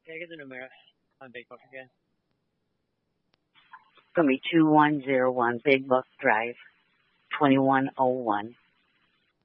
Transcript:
Can I get the number on Big Book again? It's going to be 2101 Big Buck Drive, 2101.